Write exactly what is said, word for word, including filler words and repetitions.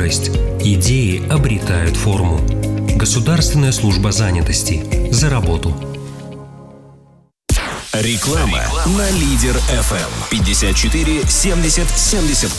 мудрость, идеи обретают форму. Государственная служба занятости. За работу. Реклама на Лидер эф эм пятьдесят четыре семьдесят семьдесят.